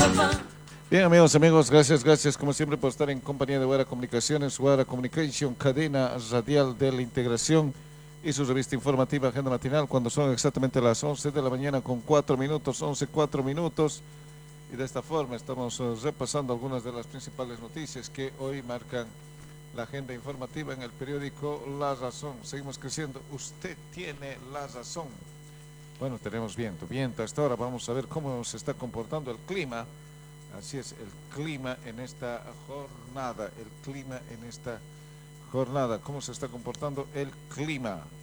Bien, amigos, gracias como siempre por estar en compañía de Guara Comunicaciones, Guara Communication, cadena radial de la integración y su revista informativa Agenda Matinal, cuando son exactamente las 11 de la mañana con 4 minutos, 11, 4 minutos. Y de esta forma estamos repasando algunas de las principales noticias que hoy marcan la agenda informativa en el periódico La Razón. Seguimos creciendo, usted tiene la razón. Bueno, tenemos viento hasta ahora. Vamos a ver cómo se está comportando el clima. Así es, el clima en esta jornada, cómo se está comportando el clima.